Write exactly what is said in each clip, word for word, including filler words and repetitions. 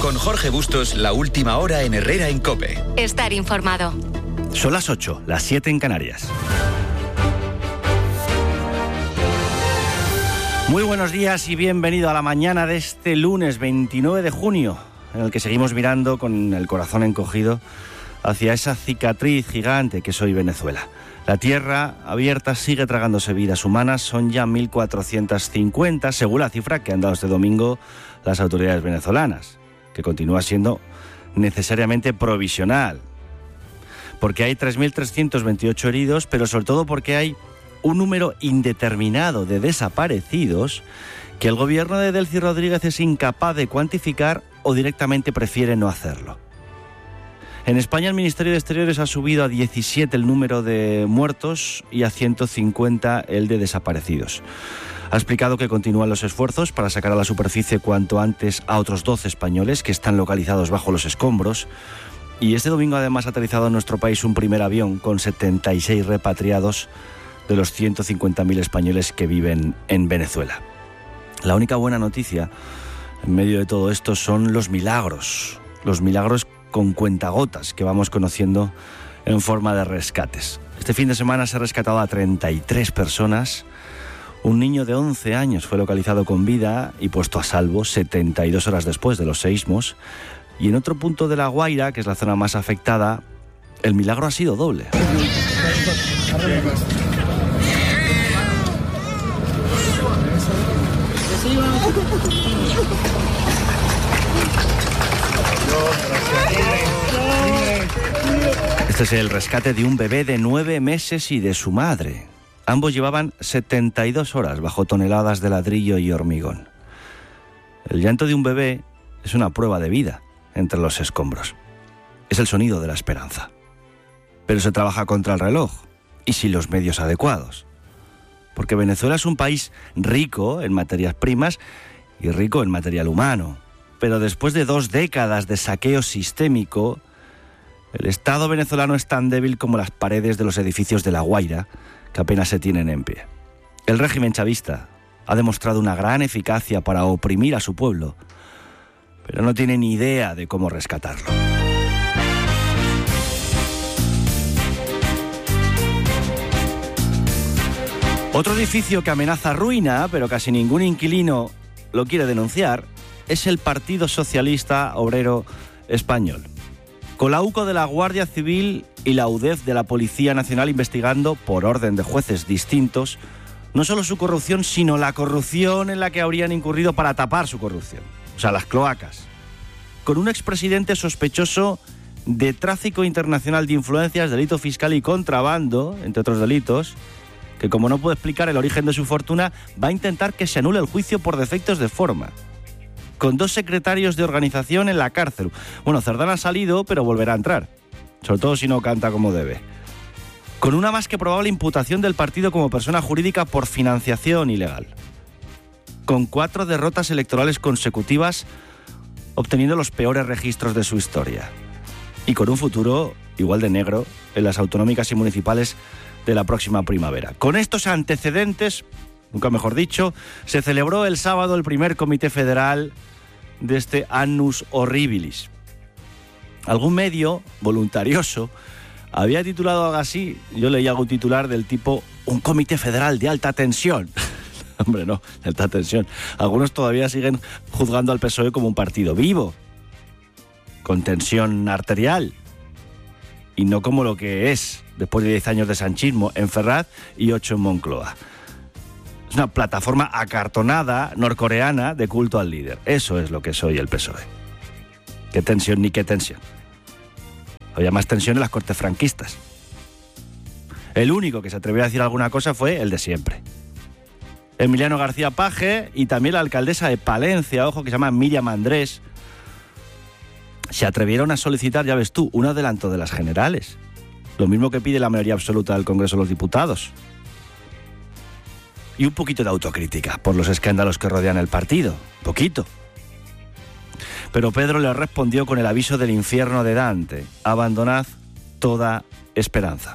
Con Jorge Bustos, la última hora en Herrera en COPE. Estar informado. Son las ocho, las siete en Canarias. Muy buenos días y bienvenido a la mañana de este lunes veintinueve de junio, en el que seguimos mirando con el corazón encogido hacia esa cicatriz gigante que es hoy Venezuela. La tierra abierta sigue tragándose vidas humanas, son ya mil cuatrocientas cincuenta, según la cifra que han dado este domingo las autoridades venezolanas, que continúa siendo necesariamente provisional, porque hay tres mil trescientos veintiocho heridos, pero sobre todo porque hay un número indeterminado de desaparecidos que el gobierno de Delcy Rodríguez es incapaz de cuantificar o directamente prefiere no hacerlo. En España el Ministerio de Exteriores ha subido a diecisiete el número de muertos y a ciento cincuenta el de desaparecidos. Ha explicado que continúan los esfuerzos para sacar a la superficie cuanto antes a otros doce españoles que están localizados bajo los escombros. Y este domingo además ha aterrizado en nuestro país un primer avión con setenta y seis repatriados de los ciento cincuenta mil españoles que viven en Venezuela. La única buena noticia en medio de todo esto son los milagros, los milagros con cuentagotas que vamos conociendo en forma de rescates. Este fin de semana se ha rescatado a treinta y tres personas. Un niño de once años fue localizado con vida y puesto a salvo setenta y dos horas después de los seísmos. Y en otro punto de La Guaira, que es la zona más afectada, el milagro ha sido doble. Este es el rescate de un bebé de nueve meses y de su madre. Ambos llevaban setenta y dos horas bajo toneladas de ladrillo y hormigón. El llanto de un bebé es una prueba de vida entre los escombros. Es el sonido de la esperanza. Pero se trabaja contra el reloj y sin los medios adecuados. Porque Venezuela es un país rico en materias primas y rico en material humano. Pero después de dos décadas de saqueo sistémico, el Estado venezolano es tan débil como las paredes de los edificios de La Guaira, que apenas se tienen en pie. El régimen chavista ha demostrado una gran eficacia para oprimir a su pueblo, pero no tiene ni idea de cómo rescatarlo. Otro edificio que amenaza ruina, pero casi ningún inquilino lo quiere denunciar, es el Partido Socialista Obrero Español. Con la U C O de la Guardia Civil y la U D E F de la Policía Nacional investigando, por orden de jueces distintos, no solo su corrupción, sino la corrupción en la que habrían incurrido para tapar su corrupción. O sea, las cloacas. Con un expresidente sospechoso de tráfico internacional de influencias, delito fiscal y contrabando, entre otros delitos, que como no puede explicar el origen de su fortuna, va a intentar que se anule el juicio por defectos de forma. Con dos secretarios de organización en la cárcel. Bueno, Cerdán ha salido, pero volverá a entrar. Sobre todo si no canta como debe. Con una más que probable imputación del partido como persona jurídica por financiación ilegal. Con cuatro derrotas electorales consecutivas, obteniendo los peores registros de su historia. Y con un futuro igual de negro en las autonómicas y municipales de la próxima primavera. Con estos antecedentes, nunca mejor dicho, se celebró el sábado el primer comité federal de este Annus Horribilis. Algún medio voluntarioso había titulado algo así, yo leí algún titular del tipo un comité federal de alta tensión. Hombre, no, de alta tensión. Algunos todavía siguen juzgando al P S O E como un partido vivo, con tensión arterial, y no como lo que es, después de diez años de sanchismo en Ferraz y ocho en Moncloa. Es una plataforma acartonada norcoreana de culto al líder. Eso es lo que es hoy el P S O E. Qué tensión ni qué tensión. Había más tensión en las cortes franquistas. El único que se atrevió a decir alguna cosa fue el de siempre. Emiliano García Paje y también la alcaldesa de Palencia, ojo, que se llama Miriam Andrés, se atrevieron a solicitar, ya ves tú, un adelanto de las generales. Lo mismo que pide la mayoría absoluta del Congreso de los Diputados. Y un poquito de autocrítica por los escándalos que rodean el partido. Poquito. Pero Pedro le respondió con el aviso del infierno de Dante: abandonad toda esperanza.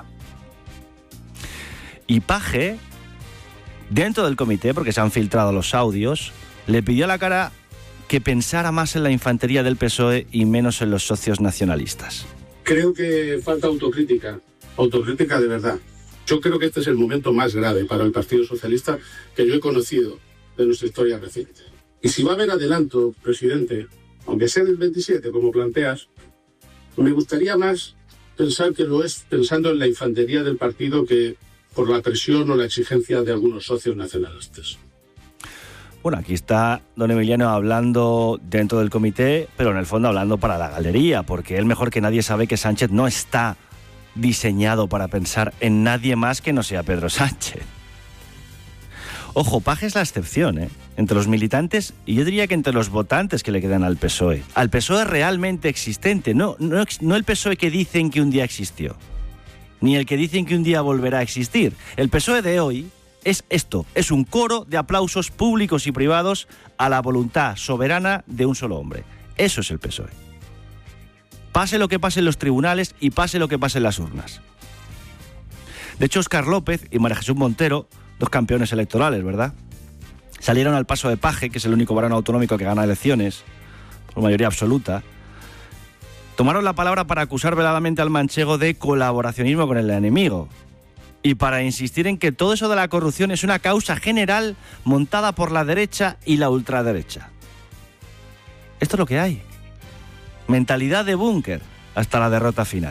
Y Paje, dentro del comité, porque se han filtrado los audios, le pidió a la cara que pensara más en la infantería del P S O E y menos en los socios nacionalistas? Creo que falta autocrítica, autocrítica de verdad. Yo creo que este es el momento más grave para el Partido Socialista que yo he conocido de nuestra historia reciente. Y si va a haber adelanto, presidente, aunque sea en el veintisiete, como planteas, me gustaría más pensar que lo es pensando en la infantería del partido que por la presión o la exigencia de algunos socios nacionalistas. Bueno, aquí está don Emiliano hablando dentro del comité, pero en el fondo hablando para la galería, porque él mejor que nadie sabe que Sánchez no está diseñado para pensar en nadie más que no sea Pedro Sánchez. Ojo, Paje es la excepción, ¿eh? Entre los militantes y yo diría que entre los votantes que le quedan al P S O E. Al P S O E realmente existente, no, no, no el P S O E que dicen que un día existió, ni el que dicen que un día volverá a existir. El P S O E de hoy es esto, es un coro de aplausos públicos y privados a la voluntad soberana de un solo hombre. Eso es el P S O E. Pase lo que pase en los tribunales y pase lo que pase en las urnas. De hecho, Óscar López y María Jesús Montero, dos campeones electorales, ¿verdad?, salieron al paso de Paje, que es el único varón autonómico que gana elecciones, por mayoría absoluta. Tomaron la palabra para acusar veladamente al manchego de colaboracionismo con el enemigo y para insistir en que todo eso de la corrupción es una causa general montada por la derecha y la ultraderecha. Esto es lo que hay. Mentalidad de búnker hasta la derrota final.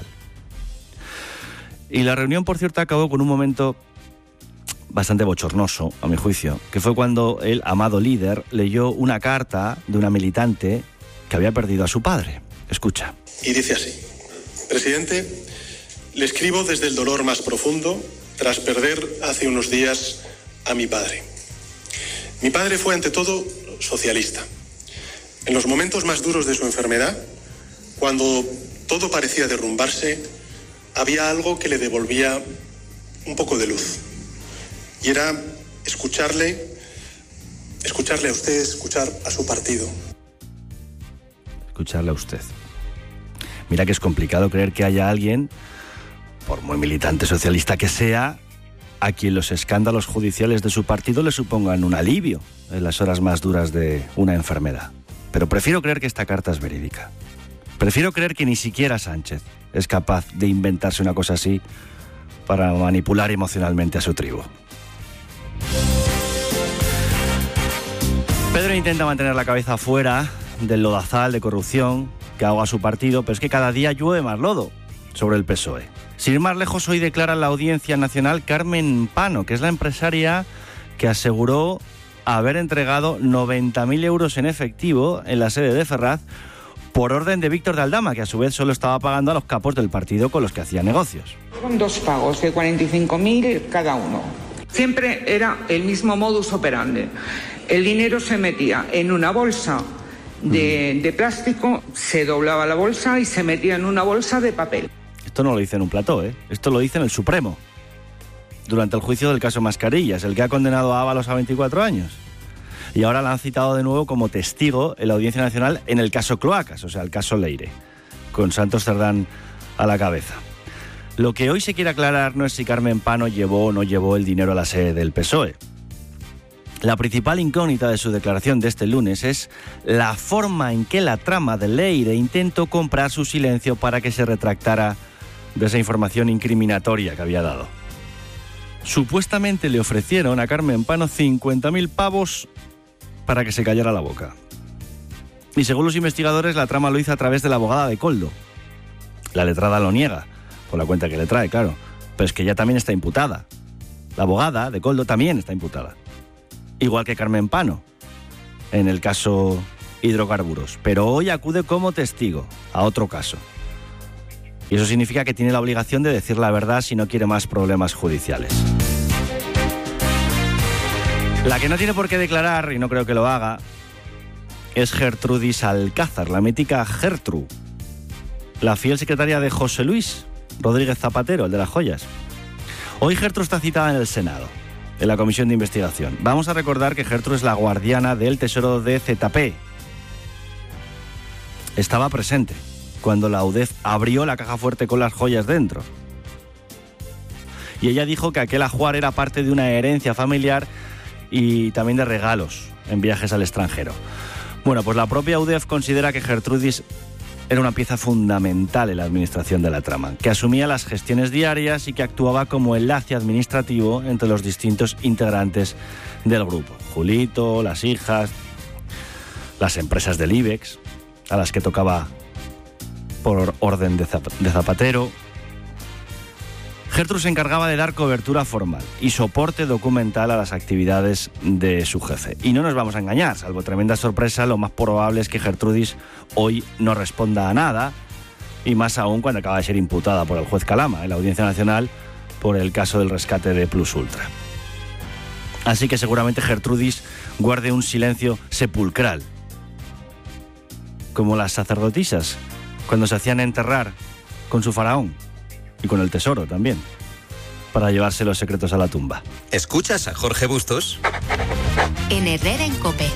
Y la reunión, por cierto, acabó con un momento bastante bochornoso, a mi juicio, que fue cuando el amado líder leyó una carta de una militante que había perdido a su padre. Escucha. Y dice así: presidente, le escribo desde el dolor más profundo tras perder hace unos días a mi padre. Mi padre fue ante todo socialista. En los momentos más duros de su enfermedad, cuando todo parecía derrumbarse, había algo que le devolvía un poco de luz. Y era escucharle, escucharle a usted, escuchar a su partido. Escucharle a usted. Mira que es complicado creer que haya alguien, por muy militante socialista que sea, a quien los escándalos judiciales de su partido le supongan un alivio en las horas más duras de una enfermedad. Pero prefiero creer que esta carta es verídica. Prefiero creer que ni siquiera Sánchez es capaz de inventarse una cosa así para manipular emocionalmente a su tribu. Pedro intenta mantener la cabeza fuera del lodazal de corrupción que ahoga a su partido, pero es que cada día llueve más lodo sobre el P S O E. Sin ir más lejos, hoy declara en la Audiencia Nacional Carmen Pano, que es la empresaria que aseguró haber entregado noventa mil euros en efectivo en la sede de Ferraz por orden de Víctor de Aldama, que a su vez solo estaba pagando a los capos del partido con los que hacía negocios. Con dos pagos de cuarenta y cinco mil cada uno. Siempre era el mismo modus operandi. El dinero se metía en una bolsa de, de plástico, se doblaba la bolsa y se metía en una bolsa de papel. Esto no lo dice en un plató, ¿eh? Esto lo dice en el Supremo, durante el juicio del caso Mascarillas, el que ha condenado a Ábalos a veinticuatro años. Y ahora la han citado de nuevo como testigo en la Audiencia Nacional en el caso Cloacas, o sea, el caso Leire, con Santos Cerdán a la cabeza. Lo que hoy se quiere aclarar no es si Carmen Pano llevó o no llevó el dinero a la sede del P S O E. La principal incógnita de su declaración de este lunes es la forma en que la trama de Leire intentó comprar su silencio para que se retractara de esa información incriminatoria que había dado. Supuestamente le ofrecieron a Carmen Pano cincuenta mil pavos para que se callara la boca. Y según los investigadores, la trama lo hizo a través de la abogada de Koldo. La letrada lo niega, por la cuenta que le trae, claro, pero es que ella también está imputada. La abogada de Koldo también está imputada. Igual que Carmen Pano, en el caso hidrocarburos. Pero hoy acude como testigo a otro caso. Y eso significa que tiene la obligación de decir la verdad si no quiere más problemas judiciales. La que no tiene por qué declarar, y no creo que lo haga, es Gertrudis Alcázar, la mítica Gertru, la fiel secretaria de José Luis Rodríguez Zapatero, el de las joyas. Hoy Gertru está citada en el Senado, en la comisión de investigación. Vamos a recordar que Gertru es la guardiana del tesoro de Z P. Estaba presente cuando la UDEF abrió la caja fuerte con las joyas dentro. Y ella dijo que aquel ajuar era parte de una herencia familiar y también de regalos en viajes al extranjero. Bueno, pues la propia U D E F considera que Gertrudis era una pieza fundamental en la administración de la trama, que asumía las gestiones diarias y que actuaba como enlace administrativo entre los distintos integrantes del grupo. Julito, las hijas, las empresas del IBEX, a las que tocaba por orden de, zap- de Zapatero. Gertrude se encargaba de dar cobertura formal y soporte documental a las actividades de su jefe. Y no nos vamos a engañar, salvo tremenda sorpresa, lo más probable es que Gertrudis hoy no responda a nada, y más aún cuando acaba de ser imputada por el juez Calama en la Audiencia Nacional por el caso del rescate de Plus Ultra. Así que seguramente Gertrudis guarde un silencio sepulcral, como las sacerdotisas cuando se hacían enterrar con su faraón. Y con el tesoro también, para llevarse los secretos a la tumba. ¿Escuchas a Jorge Bustos? En Herrera en COPE.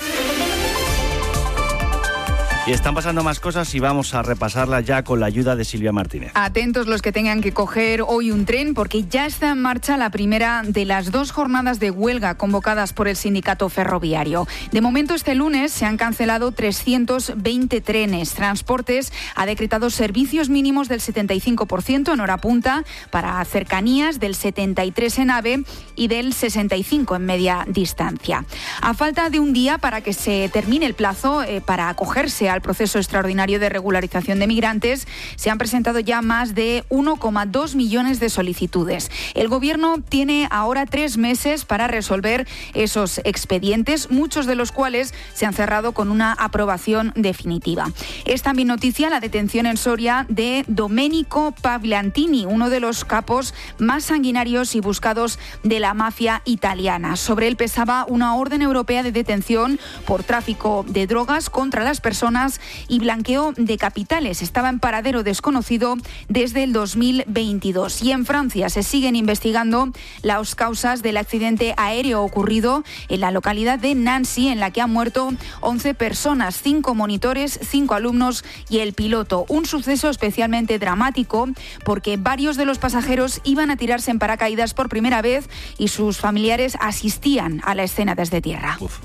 Y están pasando más cosas y vamos a repasarlas ya con la ayuda de Silvia Martínez. Atentos los que tengan que coger hoy un tren, porque ya está en marcha la primera de las dos jornadas de huelga convocadas por el sindicato ferroviario. De momento, este lunes se han cancelado trescientos veinte trenes. Transportes ha decretado servicios mínimos del setenta y cinco por ciento en hora punta, para cercanías del setenta y tres por ciento en AVE y del sesenta y cinco por ciento en media distancia. A falta de un día para que se termine el plazo eh, para acogerse a al proceso extraordinario de regularización de migrantes, se han presentado ya más de uno coma dos millones de solicitudes. El Gobierno tiene ahora tres meses para resolver esos expedientes, muchos de los cuales se han cerrado con una aprobación definitiva. Es también noticia la detención en Soria de Domenico Pagliantini, uno de los capos más sanguinarios y buscados de la mafia italiana. Sobre él pesaba una orden europea de detención por tráfico de drogas contra las personas y blanqueo de capitales. Estaba en paradero desconocido desde el dos mil veintidós. Y en Francia se siguen investigando las causas del accidente aéreo ocurrido en la localidad de Nancy, en la que han muerto once personas, cinco monitores, cinco alumnos y el piloto. Un suceso especialmente dramático porque varios de los pasajeros iban a tirarse en paracaídas por primera vez y sus familiares asistían a la escena desde tierra. Uf.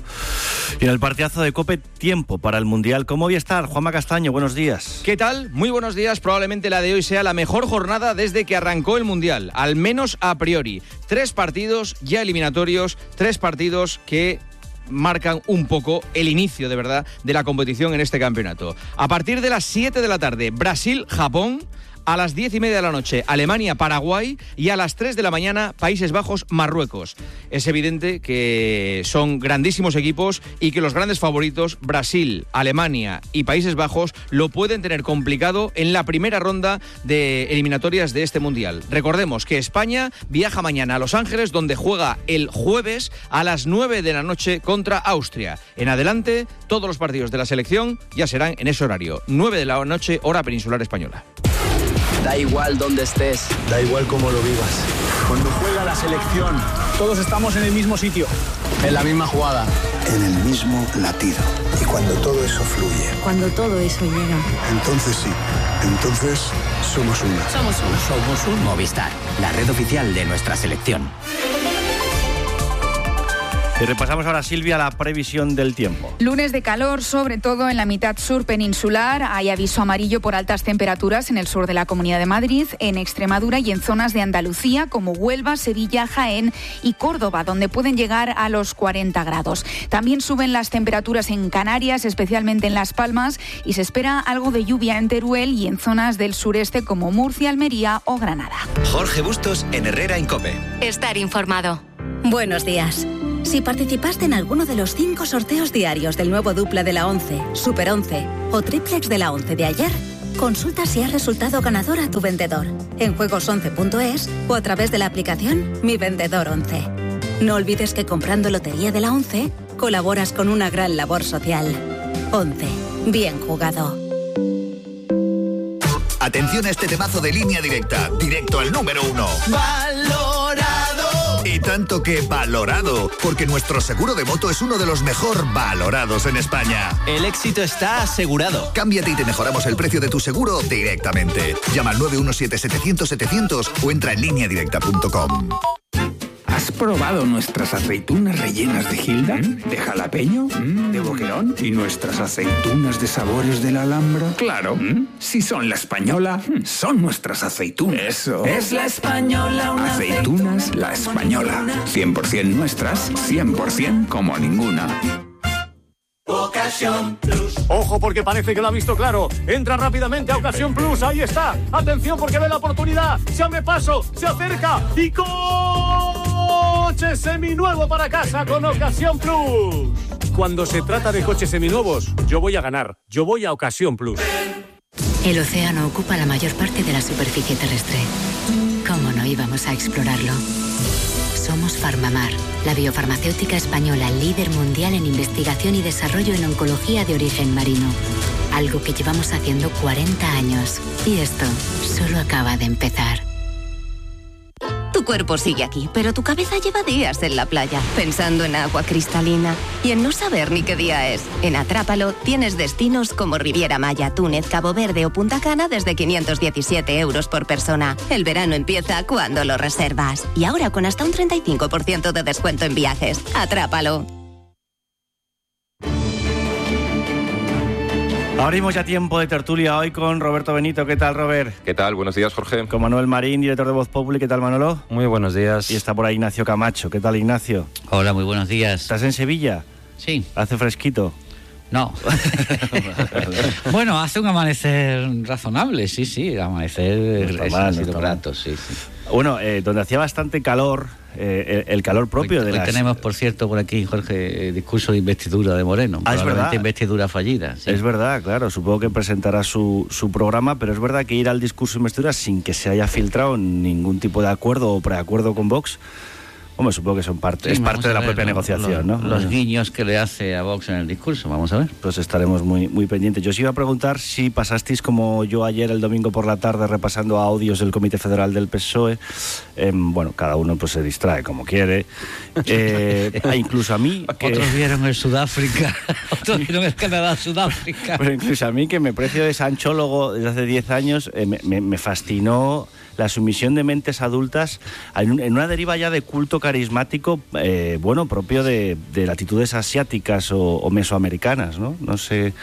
Y en el partidazo de COPE, tiempo para el Mundial. ¿Cómo voy a estar? Juanma Castaño, buenos días. ¿Qué tal? Muy buenos días. Probablemente la de hoy sea la mejor jornada desde que arrancó el Mundial, al menos a priori. Tres partidos ya eliminatorios, tres partidos que marcan un poco el inicio, de verdad, de la competición en este campeonato. A partir de las siete de la tarde, Brasil-Japón. A las diez y media de la noche, Alemania-Paraguay, y a las tres de la mañana, Países Bajos-Marruecos. Es evidente que son grandísimos equipos y que los grandes favoritos, Brasil, Alemania y Países Bajos, lo pueden tener complicado en la primera ronda de eliminatorias de este Mundial. Recordemos que España viaja mañana a Los Ángeles, donde juega el jueves a las nueve de la noche contra Austria. En adelante, todos los partidos de la selección ya serán en ese horario, nueve de la noche, hora peninsular española. Da igual dónde estés, da igual cómo lo vivas. Cuando juega la selección, todos estamos en el mismo sitio, en la misma jugada, en el mismo latido. Y cuando todo eso fluye, cuando todo eso llega, entonces sí, entonces somos uno. Somos uno. Somos un Movistar, la red oficial de nuestra selección. Y repasamos ahora, Silvia, la previsión del tiempo. Lunes de calor, sobre todo en la mitad sur peninsular. Hay aviso amarillo por altas temperaturas en el sur de la Comunidad de Madrid, en Extremadura y en zonas de Andalucía como Huelva, Sevilla, Jaén y Córdoba, donde pueden llegar a los cuarenta grados. También suben las temperaturas en Canarias, especialmente en Las Palmas, y se espera algo de lluvia en Teruel y en zonas del sureste como Murcia, Almería o Granada. Jorge Bustos en Herrera en COPE. Estar informado. Buenos días. Si participaste en alguno de los cinco sorteos diarios del nuevo dupla de la once, Super once o triplex de la once de ayer, consulta si has resultado ganador a tu vendedor en juegos once punto es o a través de la aplicación Mi Vendedor once. No olvides que comprando Lotería de la once colaboras con una gran labor social. once. Bien jugado. Atención a este temazo de Línea Directa, directo al número uno. ¡Valorado! Y tanto que valorado, porque nuestro seguro de moto es uno de los mejor valorados en España. El éxito está asegurado. Cámbiate y te mejoramos el precio de tu seguro directamente. Llama al nueve uno siete, setecientos, setecientos o entra en línea directa punto com. ¿Has probado nuestras aceitunas rellenas de Gilda? ¿Mm? ¿De jalapeño? ¿Mm? ¿De boquerón? ¿Y nuestras aceitunas de sabores de la Alhambra? Claro. ¿Mm? Si son la española, son nuestras aceitunas. Eso. Es la española, una Aceitunas aceituna, la española. ninguna. cien por ciento nuestras, cien por ciento como ninguna. Ocasión Plus. Ojo porque parece que lo ha visto claro. Entra rápidamente a Ocasión Plus. Ahí está. Atención porque ve la oportunidad. Se abre paso. Se acerca. Y coche seminuevo para casa con Ocasión Plus. Cuando se trata de coches seminuevos, yo voy a ganar. Yo voy a Ocasión Plus. El océano ocupa la mayor parte de la superficie terrestre. ¿Cómo no íbamos a explorarlo? Somos Farmamar, la biofarmacéutica española líder mundial en investigación y desarrollo en oncología de origen marino. Algo que llevamos haciendo cuarenta años. Y esto solo acaba de empezar. Tu cuerpo sigue aquí, pero tu cabeza lleva días en la playa, pensando en agua cristalina y en no saber ni qué día es. En Atrápalo tienes destinos como Riviera Maya, Túnez, Cabo Verde o Punta Cana desde quinientos diecisiete euros por persona. El verano empieza cuando lo reservas. Y ahora con hasta un treinta y cinco por ciento de descuento en viajes. Atrápalo. Abrimos ya tiempo de tertulia hoy con Roberto Benito. ¿Qué tal, Robert? ¿Qué tal? Buenos días, Jorge. Con Manuel Marín, director de Voz Populi. ¿Qué tal, Manolo? Muy buenos días. Y está por ahí Ignacio Camacho. ¿Qué tal, Ignacio? Hola, muy buenos días. ¿Estás en Sevilla? Sí. ¿Hace fresquito? No. Bueno, hace un amanecer razonable, sí, sí. Amanecer no es, mal, ha sido no grato, sí, sí. Bueno, eh, donde hacía bastante calor, eh, el, el calor propio hoy, de hoy las... tenemos, por cierto, por aquí, Jorge, eh, discurso de investidura de Moreno. Ah, es verdad. Investidura fallida. Sí. Es verdad, claro. Supongo que presentará su, su programa, pero es verdad que ir al discurso de investidura sin que se haya filtrado ningún tipo de acuerdo o preacuerdo con Vox, hombre, supongo que son parte, Sí, es parte de la ver, propia lo, negociación, lo, ¿no? Los guiños que le hace a Vox en el discurso, vamos a ver. Pues estaremos muy, muy pendientes. Yo os iba a preguntar si pasasteis como yo ayer el domingo por la tarde repasando audios del Comité Federal del P S O E. Eh, bueno, cada uno pues se distrae como quiere. Eh, incluso a mí... Que... Otros vieron el Sudáfrica, otros vieron el Canadá-Sudáfrica. Pero incluso a mí, que me precio de sanchólogo desde hace diez años, eh, me, me, me fascinó la sumisión de mentes adultas en una deriva ya de culto carismático, eh, bueno, propio de, de latitudes asiáticas o, o mesoamericanas, ¿no? No sé,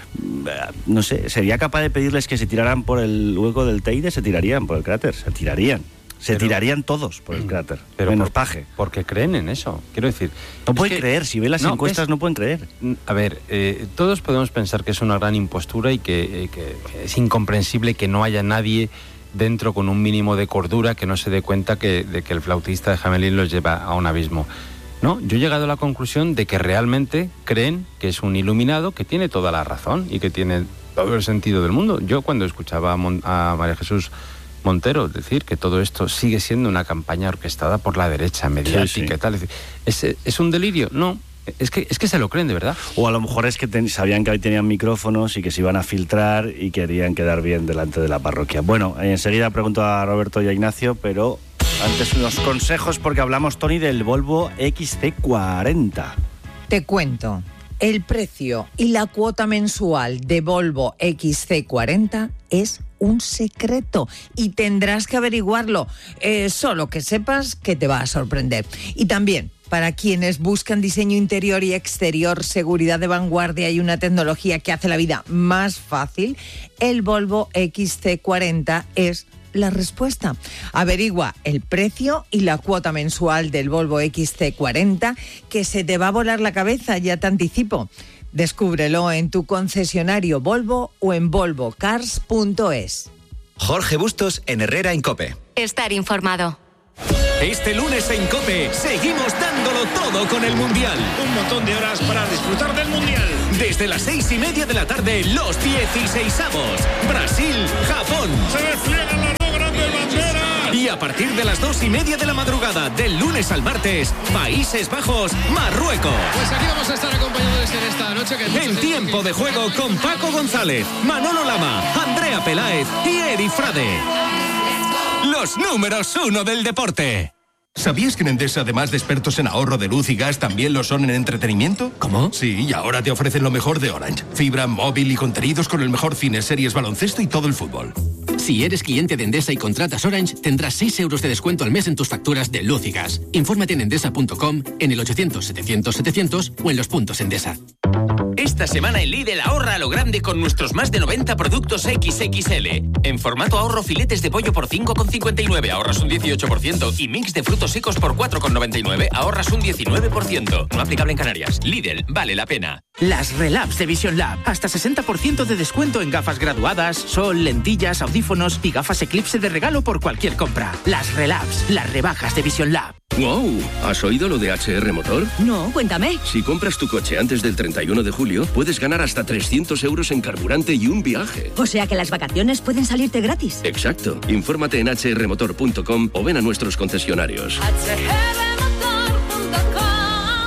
no sé, ¿sería capaz de pedirles que se tiraran por el hueco del Teide? Se tirarían por el cráter, se tirarían. Se pero, tirarían todos por el cráter, pero menos por, Paje. Porque creen en eso, quiero decir. No pueden que, creer, si ven las no, encuestas es, no pueden creer. A ver, eh, todos podemos pensar que es una gran impostura y que, eh, que, que es incomprensible que no haya nadie dentro con un mínimo de cordura que no se dé cuenta que, de que el flautista de Hamelin los lleva a un abismo. No, yo he llegado a la conclusión de que realmente creen que es un iluminado que tiene toda la razón y que tiene todo el sentido del mundo. Yo cuando escuchaba a, Mon- a María Jesús Montero decir que todo esto sigue siendo una campaña orquestada por la derecha mediática sí, sí. y tal, ¿es, ¿es un delirio? No. Es que, es que se lo creen, de verdad. O a lo mejor es que ten, sabían que ahí tenían micrófonos y que se iban a filtrar y querían quedar bien delante de la parroquia. Bueno, enseguida pregunto a Roberto y a Ignacio, pero antes unos consejos porque hablamos, Tony, del Volvo X C cuarenta. Te cuento. El precio y la cuota mensual de Volvo X C cuarenta es un secreto y tendrás que averiguarlo. Eh, solo que sepas que te va a sorprender. Y también, para quienes buscan diseño interior y exterior, seguridad de vanguardia y una tecnología que hace la vida más fácil, el Volvo X C cuarenta es la respuesta. Averigua el precio y la cuota mensual del Volvo X C cuarenta, que se te va a volar la cabeza, ya te anticipo. Descúbrelo en tu concesionario Volvo o en volvo cars punto es. Jorge Bustos en Herrera en COPE. Estar informado. Este lunes en COPE seguimos dándolo todo con el Mundial. Un montón de horas para disfrutar del Mundial. Desde las seis y media de la tarde, los dieciseisavos. Brasil, Japón. Se despliegan las dos grandes banderas. Y a partir de las dos y media de la madrugada, del lunes al martes, Países Bajos, Marruecos. Pues aquí vamos a estar acompañados en esta noche. Que en tiempo de juego con Paco González, Manolo Lama, Andrea Peláez y Eri Frade. Los números uno del deporte. ¿Sabías que en Endesa, además de expertos en ahorro de luz y gas, también lo son en entretenimiento? ¿Cómo? Sí, y ahora te ofrecen lo mejor de Orange. Fibra, móvil y contenidos con el mejor cine, series, baloncesto y todo el fútbol. Si eres cliente de Endesa y contratas Orange, tendrás seis euros de descuento al mes en tus facturas de luz y gas. Infórmate en endesa punto com, en el ochocientos setecientos setecientos o en los puntos Endesa. Esta semana en Lidl ahorra a lo grande con nuestros más de noventa productos equis equis ele. En formato ahorro, filetes de pollo por cinco con cincuenta y nueve, ahorras un dieciocho por ciento, y mix de frutos secos por cuatro con noventa y nueve, ahorras un diecinueve por ciento. No aplicable en Canarias. Lidl, vale la pena. Las Relabs de Vision Lab. Hasta sesenta por ciento de descuento en gafas graduadas, sol, lentillas, audífonos y gafas Eclipse de regalo por cualquier compra. Las Relabs, las rebajas de Vision Lab. ¡Wow! ¿Has oído lo de H R Motor? No, cuéntame. Si compras tu coche antes del treinta y uno de julio, puedes ganar hasta trescientos euros en carburante y un viaje. O sea que las vacaciones pueden salirte gratis. Exacto. Infórmate en h r motor punto com o ven a nuestros concesionarios. h r motor punto com.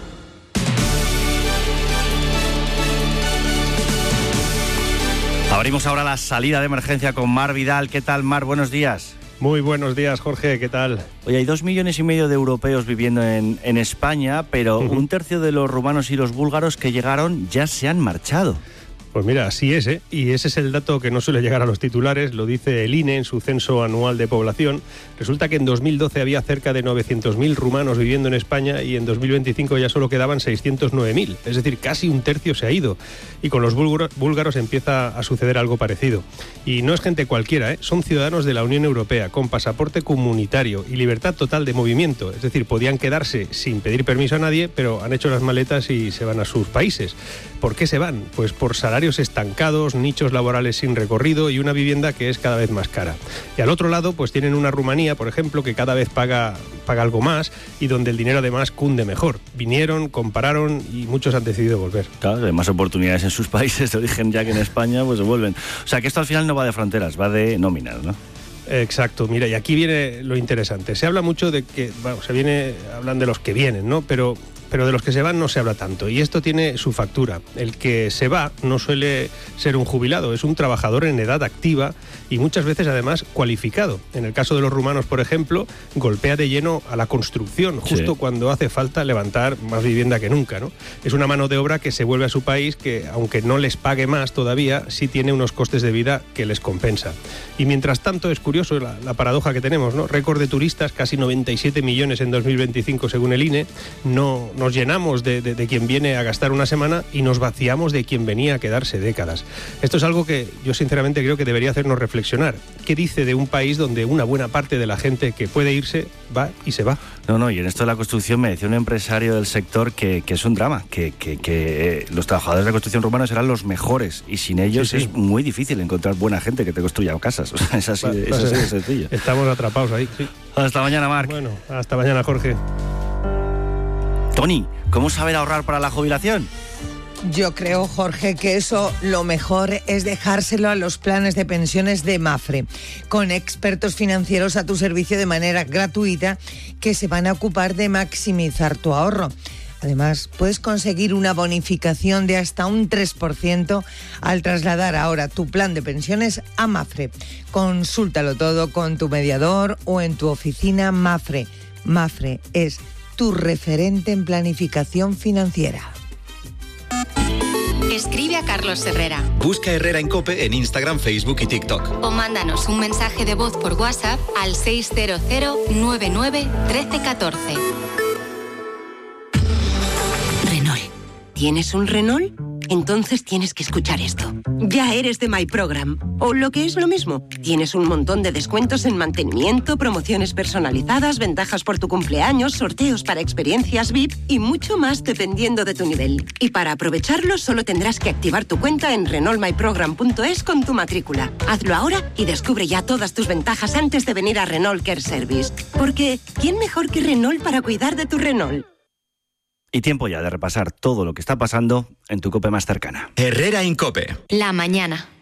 Abrimos ahora la salida de emergencia con Mar Vidal. ¿Qué tal, Mar? Buenos días. Muy buenos días, Jorge, ¿qué tal? Oye, hay dos millones y medio de europeos viviendo en, en España, pero uh-huh. un tercio de los rumanos y los búlgaros que llegaron ya se han marchado. Pues mira, así es, ¿eh? Y ese es el dato que no suele llegar a los titulares, lo dice el I N E en su censo anual de población. Resulta que en dos mil doce había cerca de novecientos mil rumanos viviendo en España y en dos mil veinticinco ya solo quedaban seiscientos nueve mil, es decir, casi un tercio se ha ido. Y con los búlgaros, búlgaros empieza a suceder algo parecido. Y no es gente cualquiera, ¿eh? Son ciudadanos de la Unión Europea con pasaporte comunitario y libertad total de movimiento, es decir, podían quedarse sin pedir permiso a nadie, pero han hecho las maletas y se van a sus países. ¿Por qué se van? Pues por salarios estancados, nichos laborales sin recorrido y una vivienda que es cada vez más cara. Y al otro lado, pues tienen una Rumanía, por ejemplo, que cada vez paga, paga algo más y donde el dinero además cunde mejor. Vinieron, compararon y muchos han decidido volver. Claro, hay más oportunidades en sus países de origen ya que en España, pues se vuelven. O sea que esto al final no va de fronteras, va de nóminas, ¿no? Exacto, mira, y aquí viene lo interesante. Se habla mucho de que, bueno, se viene, hablan de los que vienen, ¿no? Pero... pero de los que se van no se habla tanto, y esto tiene su factura. El que se va no suele ser un jubilado, es un trabajador en edad activa y muchas veces además cualificado. En el caso de los rumanos, por ejemplo, golpea de lleno a la construcción, justo sí. cuando hace falta levantar más vivienda que nunca, ¿no? Es una mano de obra que se vuelve a su país que, aunque no les pague más todavía, sí tiene unos costes de vida que les compensa. Y mientras tanto, es curioso la, la paradoja que tenemos, ¿no? Récord de turistas, casi noventa y siete millones en dos mil veinticinco según el I N E, no... nos llenamos de, de, de quien viene a gastar una semana y nos vaciamos de quien venía a quedarse décadas. Esto es algo que yo sinceramente creo que debería hacernos reflexionar. ¿Qué dice de un país donde una buena parte de la gente que puede irse va y se va? No, no, y en esto de la construcción me decía un empresario del sector que, que es un drama, que, que, que los trabajadores de la construcción rumanos serán los mejores y sin ellos sí, sí. es muy difícil encontrar buena gente que te construya casas. O sea, es así, va, es así de sencillo. Estamos atrapados ahí, sí. Hasta mañana, Marc. Bueno, hasta mañana, Jorge. Tony, ¿cómo saber ahorrar para la jubilación? Yo creo, Jorge, que eso lo mejor es dejárselo a los planes de pensiones de Mapfre, con expertos financieros a tu servicio de manera gratuita que se van a ocupar de maximizar tu ahorro. Además, puedes conseguir una bonificación de hasta un tres por ciento al trasladar ahora tu plan de pensiones a Mapfre. Consúltalo todo con tu mediador o en tu oficina Mapfre. Mapfre es tu referente en planificación financiera. Escribe a Carlos Herrera. Busca Herrera en COPE en Instagram, Facebook y TikTok. O mándanos un mensaje de voz por WhatsApp al seis cero cero nueve nueve uno tres uno cuatro. Renault. ¿Tienes un Renault? Entonces tienes que escuchar esto. Ya eres de My Program. O lo que es lo mismo, tienes un montón de descuentos en mantenimiento, promociones personalizadas, ventajas por tu cumpleaños, sorteos para experiencias V I P y mucho más dependiendo de tu nivel. Y para aprovecharlo solo tendrás que activar tu cuenta en renault my program punto es con tu matrícula. Hazlo ahora y descubre ya todas tus ventajas antes de venir a Renault Care Service. Porque, ¿quién mejor que Renault para cuidar de tu Renault? Y tiempo ya de repasar todo lo que está pasando en tu COPE más cercana. Herrera en COPE. La mañana.